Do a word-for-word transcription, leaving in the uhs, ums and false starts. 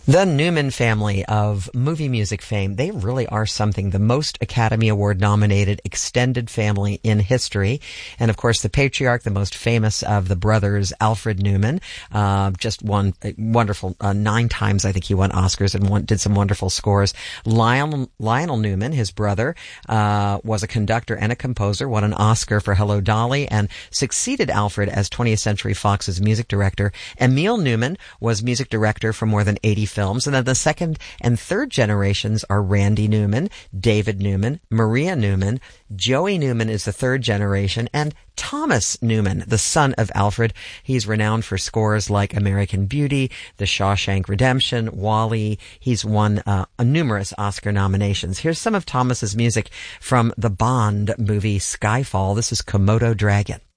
The Newman family of movie music fame, they really are something. The most Academy Award nominated extended family in history. And of course, the patriarch, the most famous of the brothers, Alfred Newman, uh, just won uh, wonderful, uh, nine times I think he won Oscars and won, did some wonderful scores. Lionel, Lionel Newman, his brother, uh, was a conductor and a composer, won an Oscar for Hello Dolly, and succeeded Alfred as twentieth Century Fox's music director. Emil Newman was music director for more than eighty films. And then the second and third generations are Randy Newman, David Newman, Maria Newman, Joey Newman is the third generation, and Thomas Newman, the son of Alfred. He's renowned for scores like American Beauty, The Shawshank Redemption, WALL-E. He's won uh, numerous Oscar nominations. Here's some of Thomas's music from the Bond movie Skyfall. This is Komodo Dragon.